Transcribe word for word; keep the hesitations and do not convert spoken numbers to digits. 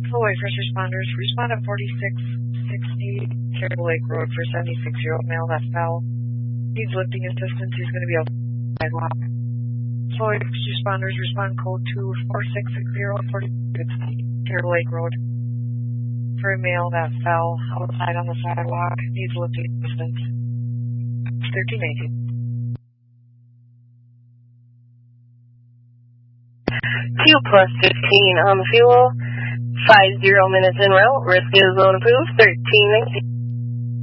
Floyd, first responders, respond at forty-six sixty Caribou Lake Road for seventy-six-year-old male that fell. Needs lifting assistance. He's going to be on the sidewalk. Floyd, first responders, respond code two four six six zero forty-six Caribou Lake Road for a male that fell outside on the sidewalk. Needs lifting assistance. thirteen eighty. Q plus fifteen on the fuel. Five zero minutes en route. Risk is zone approved. thirteen eighty.